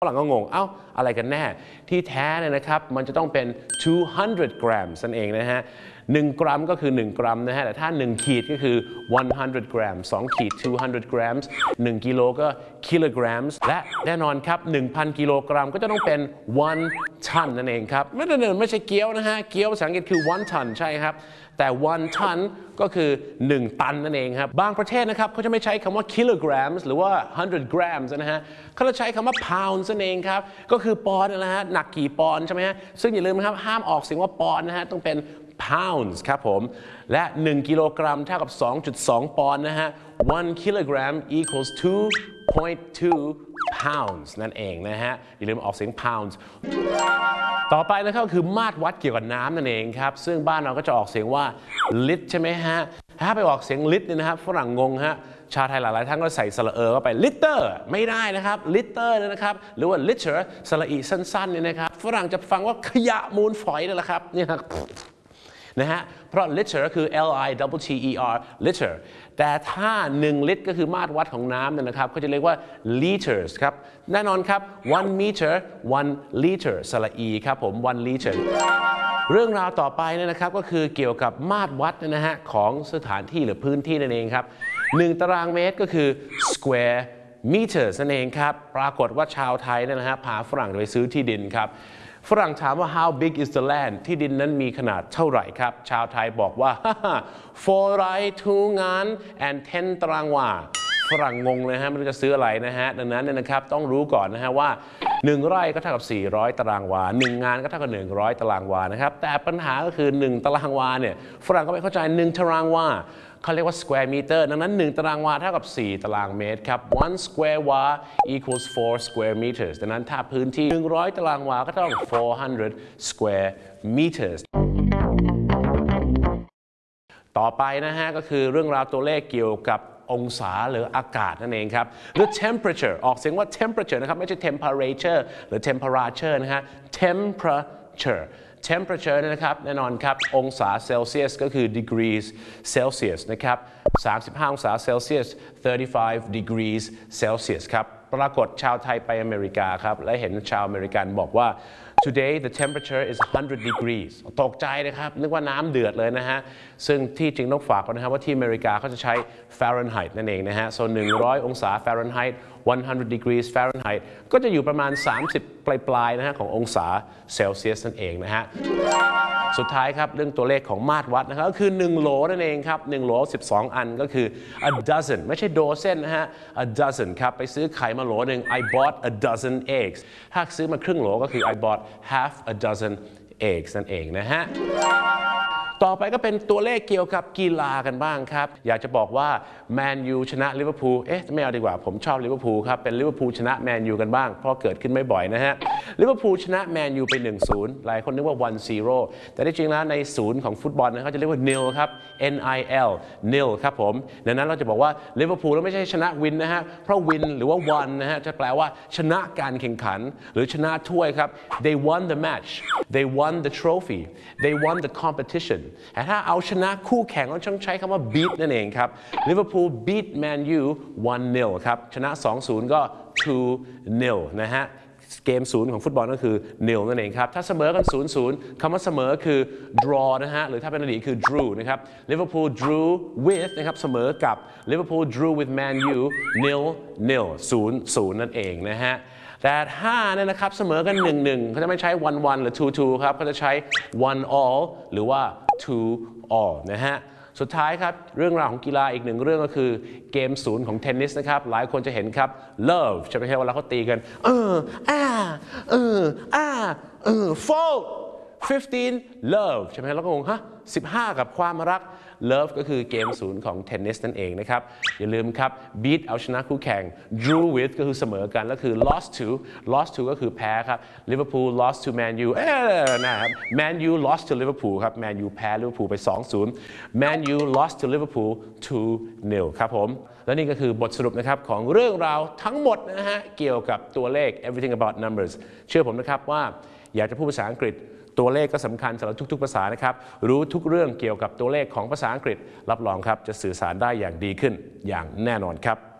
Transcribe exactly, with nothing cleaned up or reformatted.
ฝรั่งก็งงเอ้าอะไรกันแน่ที่แท้เนี่ยนะครับมันจะต้องเป็นtwo hundred grams นั่นเองนะฮะหนึ่งกรัมก็คือหนึ่งกรัมนะฮะแต่ถ้าหนึ่งขีดก็คือone hundred grams สองขีดtwo hundred grams หนึ่งกิโลก็ kilograms และแน่นอนครับ หนึ่งพัน กิโลกรัมก็จะต้องเป็น one ton นั่นเองครับไม่ได้ไม่ใช่เกี๊ยวนะฮะเกี๊ยวภาษาอังกฤษคือ one ton ใช่ครับแต่ one ton ก็คือหนึ่งตันนั่นเองครับบางประเทศนะครับเขาจะไม่ใช้คำว่า kilograms หรือว่า one hundred grams นะฮะเขาจะใช้คำว่า pounds นั่นเองครับก็คือปอนด์นะฮะหนักกี่ปอนด์ใช่ไหมฮะซึ่งอย่าลืมนะครับห้ามออกเสียงว่าปอนด์นะฮะต้องเป็น pounds ครับผมและหนึ่งกิโลกรัมเท่ากับ สองจุดสอง ปอนด์นะฮะone kilogram equals two point two pounds นั่นเองนะฮะอย่าลืมออกเสียง pounds ต่อไปนะครับคือมาตรวัดเกี่ยวกับน้ำนั่นเองครับซึ่งบ้านเราก็จะออกเสียงว่าลิตรใช่ไหมฮะถ้าไปออกเสียงลิตรเนี่ยนะครับฝรั่งงงฮะชาวไทยหลายๆท่านก็ใส่สระเออเข้าไปลิตรไม่ได้นะครับลิตรนะครับหรือว่า litter สระอีสั้นๆเนี่ยนะครับฝรั่งจะฟังว่าขยะมูลฝอยนั่นแหละครับนี่นะนะฮะเพราะ litter คือ L I T T E R litter แต่ถ้าหนึ่งลิตรก็คือมาตรวัดของน้ำเนี่ยนะครับเขาจะเรียกว่า liters ครับแน่นอนครับ one meter one liter สระอีครับผม one liter เรื่องราวต่อไปเนี่ยนะครับก็คือเกี่ยวกับมาตรวัดนะฮะของสถานที่หรือพื้นที่นั่นเองครับหนึ่งตารางเมตรก็คือ square meters นั่นเองครับปรากฏว่าชาวไทยเนี่ยนะฮะพาฝรั่งไปซื้อที่ดินครับฝรั่งถามว่า how big is the land ที่ดินนั้นมีขนาดเท่าไหร่ครับชาวไทยบอกว่า four ไร่ two งาน and ten ตารางวาฝรั่งงงเลยฮะไม่รู้จะซื้ออะไรนะฮะดังนั้นเนี่ยนะครับต้องรู้ก่อนนะฮะว่าหนึ่งไร่ก็เท่ากับสี่ร้อยตารางวาหนึ่งงานก็เท่ากับหนึ่งร้อยตารางวานะครับแต่ปัญหาก็คือหนึ่งตารางวาเนี่ยฝรั่งก็ไม่เข้าใจหนึ่งตารางวาเขาเรียกว่า square meter ดังนั้นหนึ่งตารางวาเท่ากับสี่ตารางเมตรครับ one square วา equals four square meters ดังนั้นถ้าพื้นที่หนึ่งร้อยตารางวาก็ต้อง four hundred square meters ต่อไปนะฮะก็คือเรื่องราวตัวเลขเกี่ยวกับองศาหรืออากาศนั่นเองครับหรือ temperature ออกเสียงว่า temperature นะครับไม่ใช่ temperature หรือ temperature นะฮะ temperature temperature นะครับแน่นอนครับองศาเซลเซียสก็คือ degrees Celsius นะครับสามสิบห้าองศาเซลเซียสthirty-five degrees Celsius ครับปรากฏชาวไทยไปอเมริกาครับและเห็นชาวอเมริกันบอกว่า today the temperature is one hundred degrees ตกใจนะครับนึกว่าน้ำเดือดเลยนะฮะซึ่งที่จริงต้องฝากก่อนนะครับว่าที่อเมริกาเขาจะใช้ Fahrenheit นั่นเองนะฮะส่วนหนึ่งร้อยองศา Fahrenheit one hundred degrees Fahrenheit ก็จะอยู่ประมาณสามสิบปลายๆนะฮะขององศาเซลเซียสนั่นเองนะฮะสุดท้ายครับเรื่องตัวเลขของมาตรวัดนะครับก็คือหนึ่งโหลนั่นเองครับหนึ่งโหลสิบสองอันก็คือ a dozen ไม่ใช่ dozen นะฮะ a dozen ครับไปซื้อไข่มาโหลหนึ่ง I bought a dozen eggs ถ้าซื้อมาครึ่งโหลก็คือ I bought half a dozen eggs นั่นเองนะฮะต่อไปก็เป็นตัวเลขเกี่ยวกับกีฬากันบ้างครับอยากจะบอกว่าแมนยูชนะลิเวอร์พูลเอ๊ะไม่เอาดีกว่าผมชอบลิเวอร์พูลครับเป็นลิเวอร์พูลชนะแมนยูกันบ้างเพราะเกิดขึ้นไม่บ่อยนะฮะลิเวอร์พูลชนะแมนยูไป หนึ่งศูนย์ หลายคนนึกว่า one zero แต่ที่จริงแล้วในศูนย์ของฟุตบอลนะเขาจะเรียกว่า nil ครับ N I L nil ครับผมดังนั้นเราจะบอกว่าลิเวอร์พูลไม่ใช่ชนะวินนะฮะเพราะวินหรือว่า won นะฮะจะแปลว่าชนะการแข่งขันหรือชนะถ้วยครับ they won the match they won the trophy they won the competitionแต่ถ้าเอาชนะคู่แข่งเราต้องใช้คำว่า beat นั่นเองครับลิเวอร์พูล beat Man U one nil ครับชนะ สองศูนย์ ก็ two nil นะฮะเกมศูนย์ของฟุตบอลก็คือ nil นั่นเองครับถ้าเสมอกัน ศูนย์ศูนย์ คำว่าเสมอคือ draw นะฮะหรือถ้าเป็นอดีตคือ drew นะครับ Liverpool drew with นะครับเสมอกับ Liverpool drew with Man U nil nil ศูนย์ศูนย์นั่นเองนะฮะแต่ห้าเนี่ยนะครับเสมอกัน หนึ่งหนึ่ง เขาจะไม่ใช้ one one หรือ two two ครับเขาจะใช้ one all หรือว่า two all นะฮะสุดท้ายครับเรื่องราวของกีฬาอีกหนึ่งเรื่องก็คือเกมศูนย์ของเทนนิสนะครับหลายคนจะเห็นครับ love ใช่ไหมครับเวลาเขาตีกันเอออ่าเอออ่าเออ fault fifteen love ใช่ไหมแล้วก็งงฮะสิบห้ากับความรัก love ก็คือเกมศูนย์ของเทนนิสนั่นเองนะครับอย่าลืมครับ beat เอาชนะคู่แข่ง drew with ก็คือเสมอกันแล้วคือ lost to lost to ก็คือแพ้ครับ Liverpool lost to Man U เอ๊ะนะครับ Man U lost to Liverpool ครับ Man U แพ้ Liverpool ไป สองศูนย์ Man U lost to Liverpool two nil ครับผมและนี่ก็คือบทสรุปนะครับของเรื่องราวทั้งหมดนะฮะเกี่ยวกับตัวเลข everything about numbers เชื่อผมนะครับว่าอยากจะพูดภาษาอังกฤษตัวเลขก็สำคัญสำหรับทุกๆภาษานะครับรู้ทุกเรื่องเกี่ยวกับตัวเลขของภาษาอังกฤษรับรองครับจะสื่อสารได้อย่างดีขึ้นอย่างแน่นอนครับ